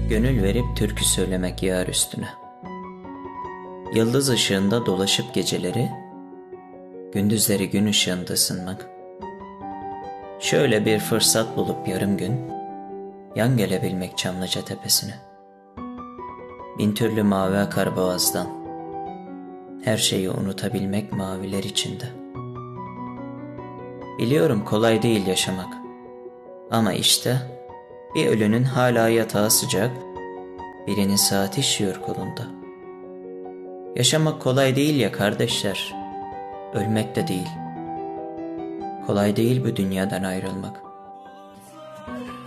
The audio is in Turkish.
Gönül verip türkü söylemek yar üstüne. Yıldız ışığında dolaşıp geceleri, gündüzleri gün ışığında ısınmak. Şöyle bir fırsat bulup yarım gün, yan gelebilmek Çamlıca tepesine. Bin türlü mavi akar boğazdan, her şeyi unutabilmek maviler içinde. Biliyorum kolay değil yaşamak, ama işte bir ölünün hala yatağı sıcak, birinin saati işiyor kolunda. Yaşamak kolay değil ya kardeşler, ölmek de değil. Kolay değil bu dünyadan ayrılmak.